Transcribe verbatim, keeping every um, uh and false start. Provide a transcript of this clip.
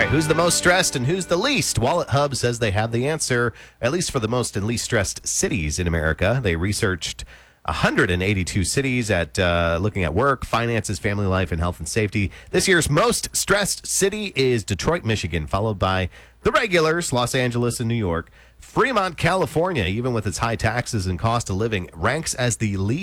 right, who's the most stressed and who's the least? Wallet Hub says they have the answer, at least for the most and least stressed cities in America. They researched one hundred eighty-two cities at uh, looking at work, finances, family life, and health and safety. This year's most stressed city is Detroit, Michigan, followed by the regulars, Los Angeles and New York. Fremont, California, even with its high taxes and cost of living, ranks as the least